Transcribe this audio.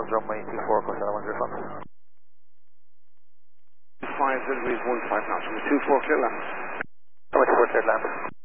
Nose runway 24, close out 105. 50 degrees 15 knots, 24 clear land. 24 clear land.